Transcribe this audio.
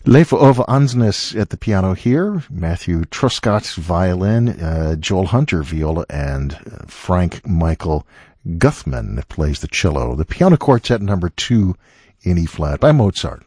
Leif Ove Ansnes at the piano here, Matthew Truscott violin, Joel Hunter viola, and Frank Michael Guthman plays the cello. The piano quartet number 2 in E-flat by Mozart.